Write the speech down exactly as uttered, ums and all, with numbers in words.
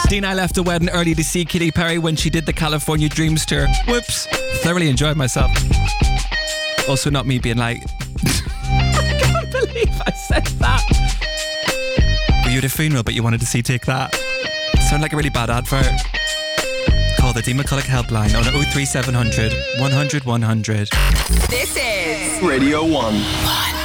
Dean, I left the wedding early to see Katy Perry when she did the California Dreams tour. Whoops. Thoroughly enjoyed myself. Also not me being like, I can't believe I said that. Were you at a funeral but you wanted to see Take That? Sound like a really bad advert. Call the Dean McCulloch helpline on oh three seven hundred, one hundred, one hundred. This is Radio one.